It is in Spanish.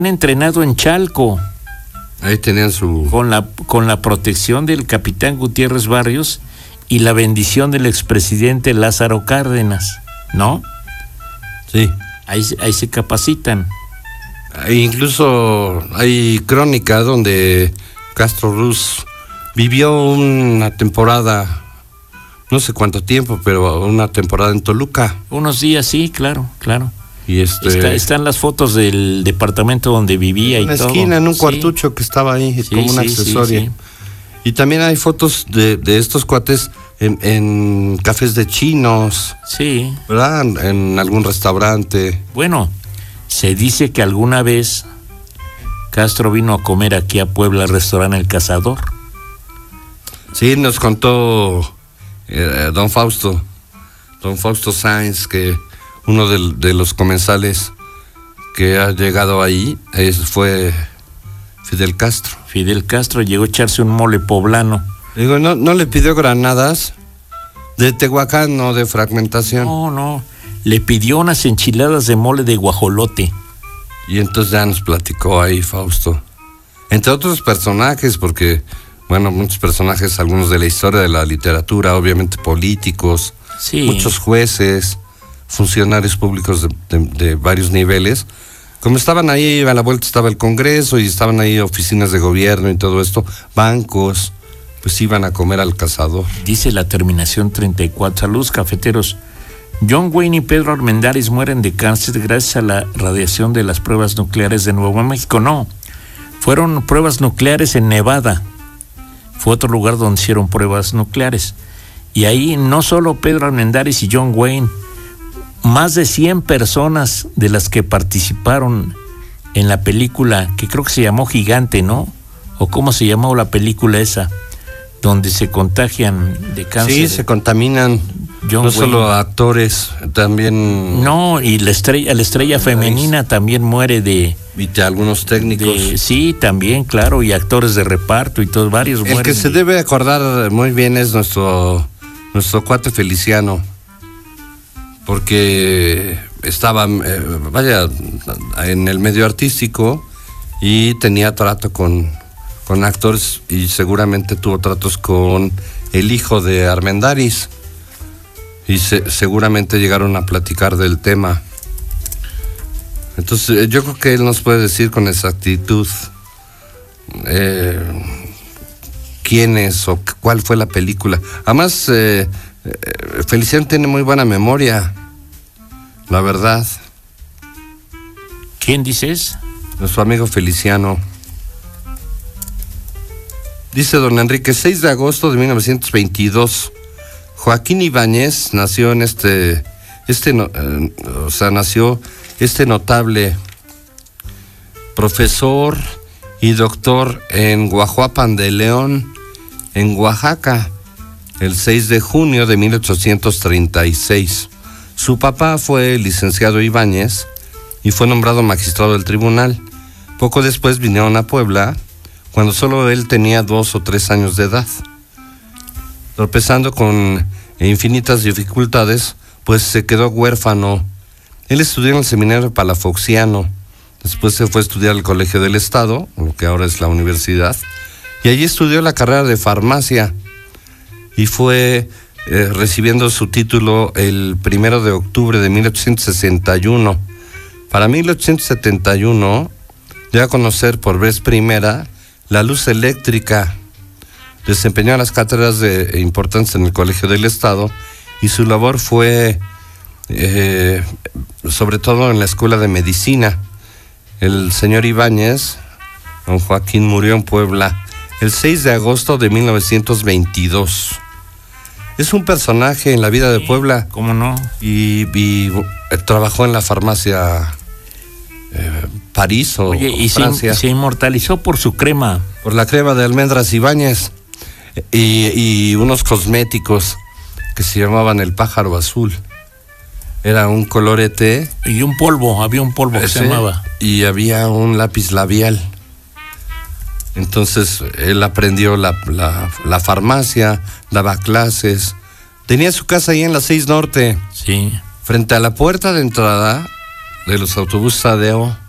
entrenado en Chalco. Ahí tenían su... Con la protección del capitán Gutiérrez Barrios y la bendición del expresidente Lázaro Cárdenas, ¿no? Sí. Ahí se capacitan. Incluso hay crónica donde Castro Ruz vivió una temporada, no sé cuánto tiempo, pero una temporada en Toluca. Unos días, sí, claro. Y están las fotos del departamento donde vivía y todo. En una esquina, en un cuartucho que estaba ahí, como una accesoria. Sí. Y también hay fotos de estos cuates en cafés de chinos. Sí. ¿Verdad? En algún restaurante. Bueno, se dice que alguna vez Castro vino a comer aquí a Puebla al restaurante El Cazador. Sí, nos contó don Fausto Sáenz, que uno de los comensales que ha llegado ahí fue Fidel Castro. Fidel Castro llegó a echarse un mole poblano. Digo, ¿no le pidió granadas? De Tehuacán, no de fragmentación. No, le pidió unas enchiladas de mole de guajolote. Y entonces ya nos platicó ahí Fausto. Entre otros personajes, porque, bueno, muchos personajes, algunos de la historia de la literatura, obviamente políticos, sí. Muchos jueces, funcionarios públicos de varios niveles. Como estaban ahí, a la vuelta estaba el Congreso y estaban ahí oficinas de gobierno y todo esto, bancos, pues iban a comer al Cazador. Dice la terminación 34, saludos cafeteros. John Wayne y Pedro Armendáriz mueren de cáncer gracias a la radiación de las pruebas nucleares de Nuevo México. No, fueron pruebas nucleares en Nevada. Fue otro lugar donde hicieron pruebas nucleares. Y ahí no solo Pedro Armendáriz y John Wayne, más de 100 personas de las que participaron en la película, que creo que se llamó Gigante, ¿no? ¿O cómo se llamó la película esa? Donde se contagian de cáncer. Sí, se contaminan. John no solo actores, también... No, y la estrella femenina también muere de... Y de algunos técnicos. Sí, también, claro, y actores de reparto y todos, varios mueren. El que se debe acordar muy bien es nuestro cuate Feliciano, porque estaba, en el medio artístico y tenía trato con actores y seguramente tuvo tratos con el hijo de Armendáriz. Y seguramente llegaron a platicar del tema. Entonces yo creo que él nos puede decir con exactitud quién es o cuál fue la película. Además, Feliciano tiene muy buena memoria, la verdad. ¿Quién dices? Nuestro amigo Feliciano. Dice don Enrique, 6 de agosto de 1922. Joaquín Ibáñez nació en nació este notable profesor y doctor en Guajuapan de León, en Oaxaca, el 6 de junio de 1836. Su papá fue el licenciado Ibáñez y fue nombrado magistrado del tribunal. Poco después vinieron a Puebla, cuando solo él tenía 2 o 3 años de edad. Tropezando con infinitas dificultades, pues se quedó huérfano. Él estudió en el seminario palafoxiano, después se fue a estudiar al Colegio del Estado, lo que ahora es la universidad, y allí estudió la carrera de farmacia, y fue recibiendo su título el 1 de octubre de 1861. Para 1871, dio a conocer por vez primera la luz eléctrica. Desempeñó las cátedras de importancia en el Colegio del Estado y su labor fue sobre todo en la Escuela de Medicina. El señor Ibáñez, don Joaquín, murió en Puebla el 6 de agosto de 1922. Es un personaje en la vida de Puebla. ¿Cómo no? Y trabajó en la farmacia París o Francia. Se inmortalizó por su crema. Por la crema de almendras Ibáñez. Y unos cosméticos que se llamaban el pájaro azul. Era un colorete. Y un polvo, había un polvo que se llamaba. Y había un lápiz labial. Entonces él aprendió la farmacia, daba clases. Tenía su casa ahí en la 6 Norte. Sí. Frente a la puerta de entrada de los autobuses Adeo,